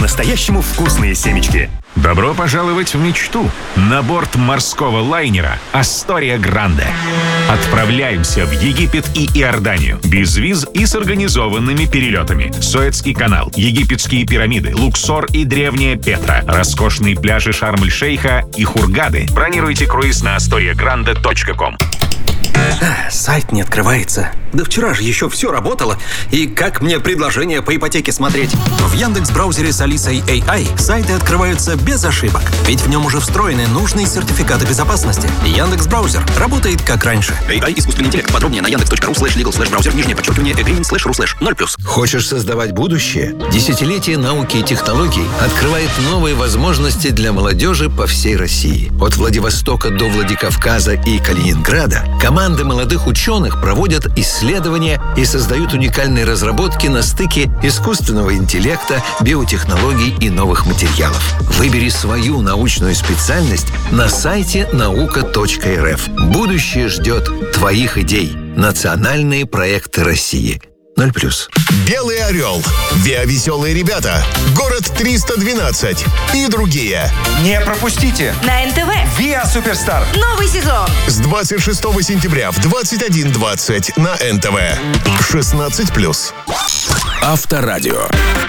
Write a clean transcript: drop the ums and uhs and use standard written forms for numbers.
Настоящему вкусные семечки. Добро пожаловать в мечту на борт морского лайнера «Астория Гранде». Отправляемся в Египет и Иорданию без виз и с организованными перелетами. Суэцкий канал, египетские пирамиды, Луксор и древняя Петра, роскошные пляжи Шарм-эль-Шейха и Хургады. Бронируйте круиз на astoriagrande.com. Сайт не открывается. Да вчера же еще все работало. И как мне предложение по ипотеке смотреть? В Яндекс.Браузере с Алисой AI сайты открываются без ошибок. Ведь в нем уже встроены нужные сертификаты безопасности. Яндекс.Браузер работает как раньше. AI искусственный интеллект. Подробнее на yandex.ru/legal/браузер _agreement/ru/0+. Хочешь создавать будущее? Десятилетие науки и технологий открывает новые возможности для молодежи по всей России. От Владивостока до Владикавказа и Калининграда команды молодых ученых проводят исследования и создают уникальные разработки на стыке искусственного интеллекта, биотехнологий и новых материалов. Выбери свою научную специальность на сайте nauka.rf. Будущее ждет твоих идей. Национальные проекты России. 0+. «Белый орел», «Виа-веселые ребята», «Город 312» и другие. Не пропустите! На НТВ. «Виа Суперстар». Новый сезон. С 26 сентября в 21:20 на НТВ. 16+. Авторадио.